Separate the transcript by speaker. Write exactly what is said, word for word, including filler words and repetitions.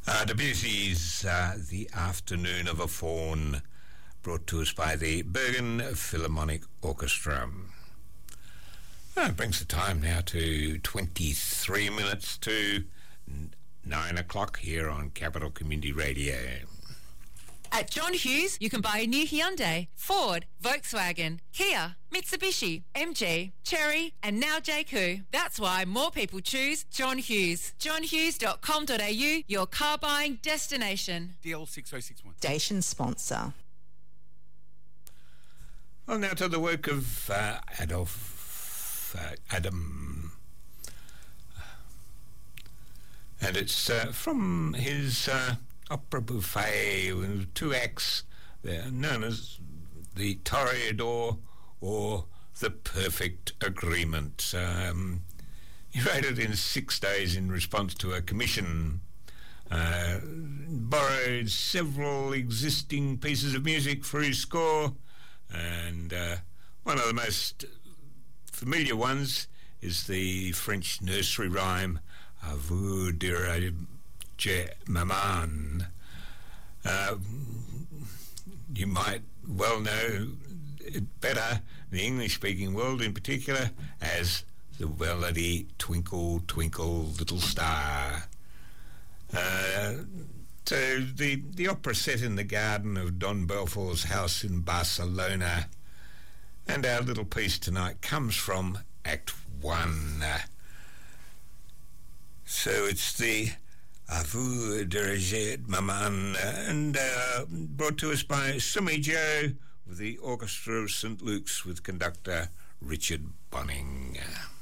Speaker 1: Uh, Debussy's uh, The Afternoon of a Faun, brought to us by the Bergen Philharmonic Orchestra. Uh, it brings the time now to twenty-three minutes to nine o'clock here on Capital Community Radio.
Speaker 2: At John Hughes, you can buy a new Hyundai, Ford, Volkswagen, Kia, Mitsubishi, M G, Chery, and now J Q. That's why more people choose John Hughes. john hughes dot com dot a u, your car buying destination.
Speaker 3: D L six oh six one.
Speaker 4: Station sponsor.
Speaker 1: Well, now to the work of uh, Adolf uh, Adam. And it's uh, from his uh, opera buffet with two acts there, known as the Toreador or the Perfect Agreement. Um, he wrote it in six days in response to a commission. Uh, borrowed several existing pieces of music for his score, and uh, one of the most familiar ones is the French nursery rhyme, "À vous dirai je maman." Uh, you might well know it better, the English-speaking world in particular, as the melody "Twinkle, Twinkle, Little Star." Uh, so the, the opera set in the garden of Don Belfort's house in Barcelona, and our little piece tonight comes from Act One. Uh, so it's the "À vous diriger maman," and uh, brought to us by Sumi Joe with the Orchestra of Saint Luke's with conductor Richard Bonning.